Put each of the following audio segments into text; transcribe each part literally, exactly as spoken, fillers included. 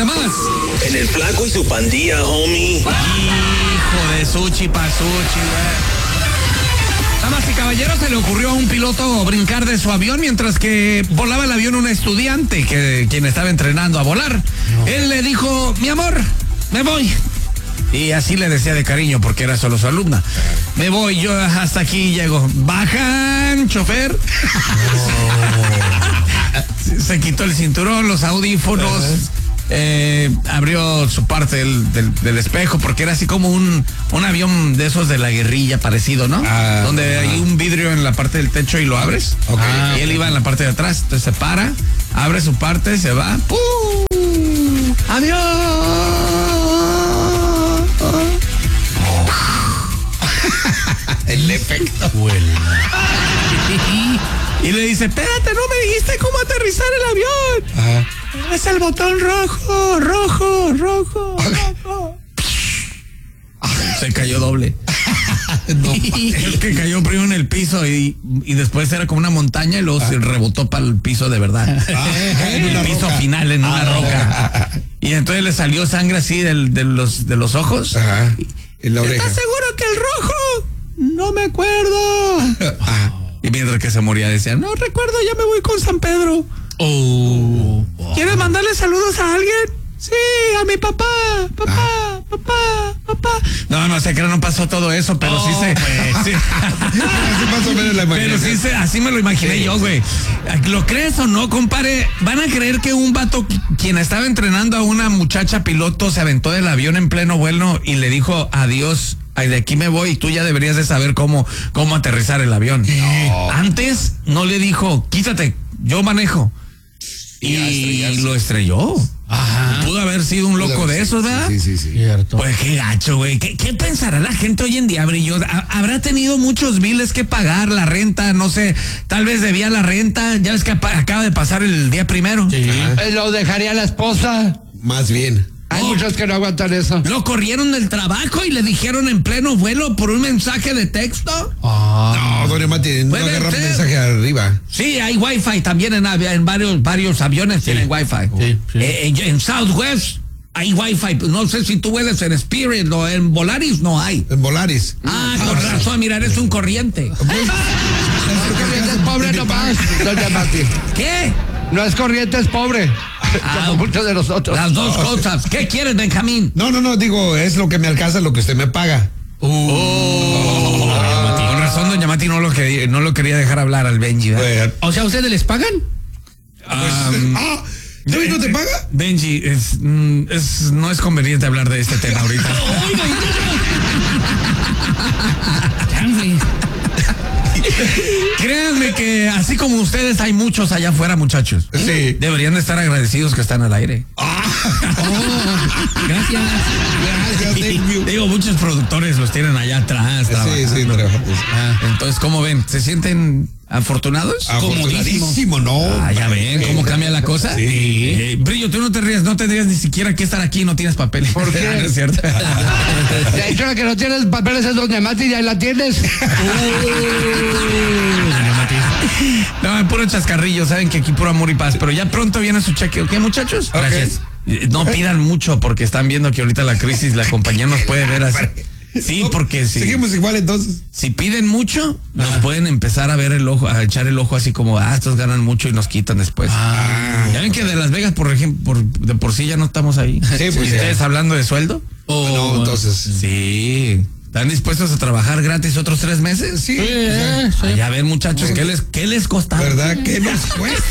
más. En el Flaco y su pandilla, homie. Hijo de Suchi Pasuchi, güey. Damas y caballeros, se le ocurrió a un piloto brincar de su avión mientras que volaba el avión un estudiante que quien estaba entrenando a volar. No. Él le dijo, mi amor, me voy. Y así le decía de cariño porque era solo su alumna. Me voy, yo hasta aquí llego. Bajan, chofer. No. Se quitó el cinturón, los audífonos. Eh, abrió su parte del, del, del espejo porque era así como un, un avión de esos de la guerrilla parecido, ¿no? Ah, donde ah. hay un vidrio en la parte del techo y lo abres. Okay. Ah, y él iba en la parte de atrás, entonces se para, abre su parte, se va. ¡Pum! ¡Adiós! El efecto. Y le dice, espérate, no me dijiste cómo aterrizar el avión. Ajá. Es el botón rojo, rojo, rojo, rojo. Se cayó doble. No, es que cayó primero en el piso y, y después era como una montaña y luego ah. se rebotó para el piso de verdad. Ah, en el piso roca. final, en ah, una roca. Y entonces le salió sangre así del, de, los, de los ojos. Ajá. En la oreja. ¿Estás seguro que el rojo? No me acuerdo. Ah. Y mientras que se moría decía, no recuerdo, ya me voy con San Pedro. Oh. ¿Quieres mandarle saludos a alguien? Sí, a mi papá, papá, ah. papá, papá. No, no sé que no pasó todo eso, pero oh, sí se... Pues. Sí. Así pasó menos la pero sí se, así me lo imaginé sí, yo, güey. Sí. ¿Lo crees o no, compadre? ¿Van a creer que un vato, quien estaba entrenando a una muchacha piloto, se aventó del avión en pleno vuelo y le dijo adiós? Ay, de aquí me voy y tú ya deberías de saber cómo, cómo aterrizar el avión. No. Antes no le dijo, quítate, yo manejo. Y, y lo estrelló. Ajá. Pudo haber sido un loco de esos, ¿verdad? Sí, sí, sí. Cierto. Pues qué gacho, güey. ¿Qué, ¿Qué pensará la gente hoy en día, Brillo? ¿Habrá tenido muchos biles que pagar, la renta? No sé, tal vez debía la renta. Ya ves que acaba de pasar el día primero. Sí. Lo dejaría la esposa. Más bien. Hay oh. muchos que no aguantan eso. Lo corrieron del trabajo y le dijeron en pleno vuelo por un mensaje de texto. Oh. No, doña Mati, no agarra un mensaje arriba. Sí, hay wifi también en, en varios, varios aviones sí. tienen wifi. Sí, sí. Eh, en, en Southwest hay wifi. No sé si tú vuelas en Spirit o en Volaris, no hay. En Volaris. Ah, ah con razón, sí. Mira, eres un corriente. Corriente es pobre nomás, doña Mati. ¿Qué? No es corriente, es pobre. Ah, como muchos de nosotros. Las dos cosas. ¿Qué quieres, Benjamín? No, no, no, digo, es lo que me alcanza, lo que usted me paga. Uh, oh, oh, con razón, doña Mati no lo quería, no lo quería dejar hablar al Benji. Bueno. O sea, ¿ustedes les pagan? Um, ah, ¿Benji no te paga? Benji, es, es, no es conveniente hablar de este tema ahorita. Créanme que así como ustedes hay muchos allá afuera, muchachos. Sí. Deberían de estar agradecidos que están al aire. Ah. Oh, gracias. Gracias. Digo, muchos productores los tienen allá atrás. Sí, sí, ah, entonces, ¿cómo ven? ¿Se sienten afortunados? Afortunadísimo, ¿no? Ah, ya ven cómo cambia la cosa. Sí. Eh, Brillo, tú no te rías, no tendrías ni siquiera que estar aquí, no tienes papeles. ¿Por qué? ¿No es cierto? De hecho, la que no tienes papeles es doña Mati y ahí la tienes. No, es puro chascarrillo, saben que aquí puro amor y paz, pero ya pronto viene su cheque, ¿ok, muchachos? Okay. Gracias. No pidan mucho porque están viendo que ahorita la crisis, la compañía nos puede ver así. Sí, porque si seguimos igual entonces. Si piden mucho, nos ah. pueden empezar a ver el ojo, a echar el ojo así como, ah, estos ganan mucho y nos quitan después. Ah. Ya ven que de Las Vegas, por ejemplo, por, de por sí ya no estamos ahí. Sí, pues ¿ustedes hablando de sueldo? Oh, no, entonces. Sí. ¿Están dispuestos a trabajar gratis otros tres meses? Sí. sí, sí. Ah, ya ven, muchachos, ¿qué les, qué les costaba? ¿Verdad? ¿Qué nos cuesta?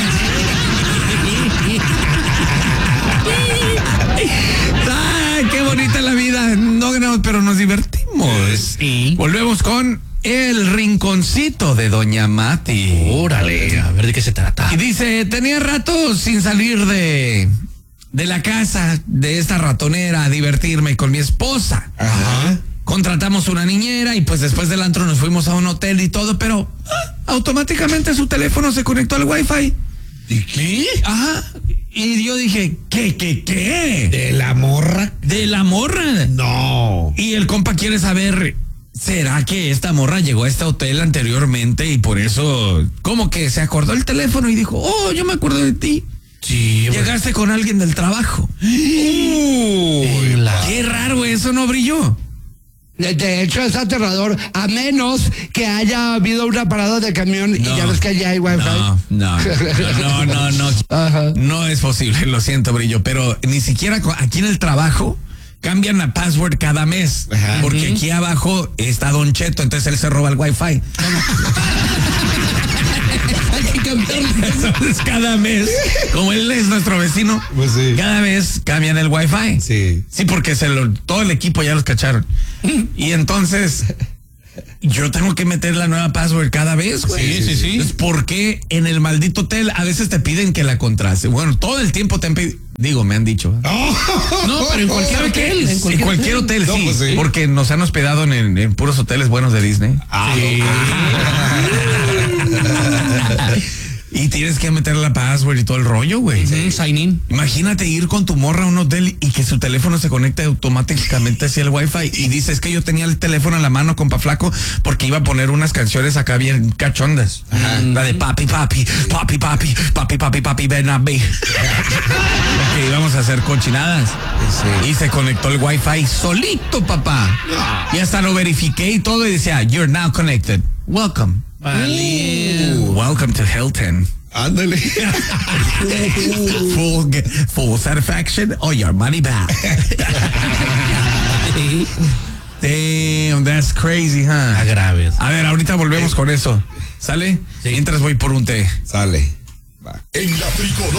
¡Ah, qué bonita la vida! No ganamos, pero nos divertimos. Sí. Volvemos con el rinconcito de doña Mati. Órale, a ver de qué se trata. Y dice, tenía rato sin salir de... de la casa de esta ratonera a divertirme con mi esposa. Ajá. Contratamos una niñera y pues después del antro nos fuimos a un hotel y todo, pero ah, automáticamente su teléfono se conectó al wifi. ¿Y qué? Ajá. Y yo dije, ¿qué, qué, qué? ¿De la morra? De la morra. No. Y el compa quiere saber, ¿será que esta morra llegó a este hotel anteriormente y por eso como que se acordó el teléfono y dijo, oh, yo me acuerdo de ti? Sí, llegaste con alguien del trabajo. Uy, la... Qué raro, eso no brilló. De, de hecho, es aterrador, a menos que haya habido una parada de camión no, y ya ves que allá hay wifi. No, no, no, no, no. Ajá. No es posible, lo siento, Brillo, pero ni siquiera aquí en el trabajo cambian la password cada mes. Ajá. Porque aquí abajo está Don Cheto, entonces él se roba el wifi. Hay que cambiarlo. Entonces cada mes, como él es nuestro vecino, pues sí. cada vez cambian el wifi. Sí. Sí, porque se lo, todo el equipo ya los cacharon. Y entonces yo tengo que meter la nueva password cada vez, güey. Sí, sí, sí. Entonces, ¿por qué en el maldito hotel a veces te piden que la contraste? Bueno, todo el tiempo te han pedido. Digo, me han dicho. Oh, no, pero en cualquier hotel. En cualquier, en cualquier hotel, hotel no, sí, pues sí. Porque nos han hospedado en, en, en puros hoteles buenos de Disney. Ah, sí. Y tienes que meter la password y todo el rollo, güey. Sí, sign in. Imagínate ir con tu morra a un hotel y que su teléfono se conecte automáticamente hacia el wifi y dices que yo tenía el teléfono en la mano, compa flaco, porque iba a poner unas canciones acá bien cachondas. Ajá. La de papi, papi, papi, papi, papi, papi, papi, ven a mí. Que íbamos a hacer cochinadas. Sí. Y se conectó el wifi solito, papá. No. Y hasta lo verifiqué y todo y decía, you're now connected. Welcome. Vale. Welcome to Hilton. Ándale. full, full satisfaction or your money back. Damn, that's crazy, huh? Agraves. A ver, ahorita volvemos con eso. ¿Sale? Sí. Mientras voy por un té. Sale. Va. En la tricolor.